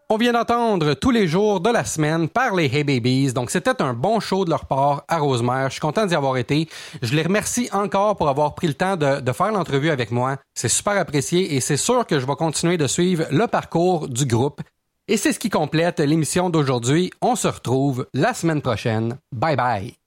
On vient d'entendre tous les jours de la semaine par les Hey Babies. Donc, c'était un bon show de leur part à Rosemère. Je suis content d'y avoir été. Je les remercie encore pour avoir pris le temps de faire l'entrevue avec moi. C'est super apprécié et c'est sûr que je vais continuer de suivre le parcours du groupe. Et c'est ce qui complète l'émission d'aujourd'hui. On se retrouve la semaine prochaine. Bye bye.